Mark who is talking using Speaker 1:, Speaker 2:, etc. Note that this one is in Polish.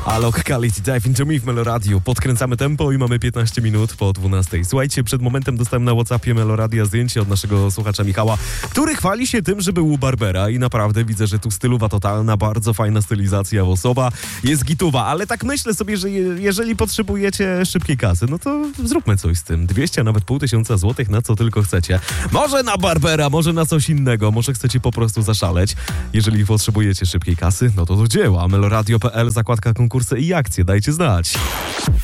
Speaker 1: Alok Quality Dive Into Me w Meloradio. Podkręcamy tempo i mamy 15 minut po 12. Słuchajcie, przed momentem dostałem na WhatsAppie Meloradia zdjęcie od naszego słuchacza Michała, który chwali się tym, że był u barbera i naprawdę widzę, że tu stylowa totalna, bardzo fajna stylizacja włosowa, jest gituwa, ale tak myślę sobie, że jeżeli potrzebujecie szybkiej kasy, no to zróbmy coś z tym. 200, a nawet 500 złotych, na co tylko chcecie. Może na barbera, może na coś innego, może chcecie po prostu zaszaleć. Jeżeli potrzebujecie szybkiej kasy, no to do dzieła. Meloradio.pl, zakładka konkursy i akcje, dajcie znać.